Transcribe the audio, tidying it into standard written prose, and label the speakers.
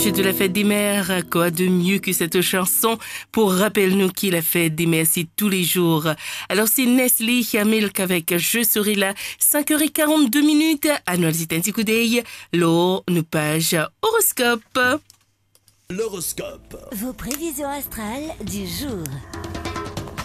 Speaker 1: De la fête des mères, quoi de mieux que cette chanson pour rappeler-nous qu'il la fête des mères, c'est tous les jours. Alors c'est Nestlé Milk avec Je serai là, 5h42 minutes, à nous un petit coup d'œil, l'eau, nous page horoscope.
Speaker 2: L'horoscope.
Speaker 3: Vos prévisions astrales du jour.